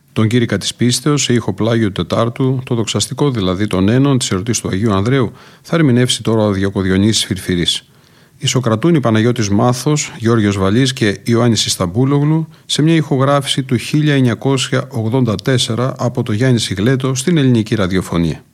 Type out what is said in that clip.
Τον κήρυκα της πίστεως σε ήχο Πλάγιο Τετάρτου, το δοξαστικό δηλαδή των ένων της εορτής του Αγίου Ανδρέου, θα ερμηνεύσει τώρα ο Διοκοδιονύσης Φυρφυρής. Ισοκρατούν οι Παναγιώτης Μάθος, Γιώργος Βαλής και Ιωάννης Ισταμπούλογλου σε μια ηχογράφηση του 1984 από το Γιάννη Σιγλέτο στην ελληνική ραδιοφωνία.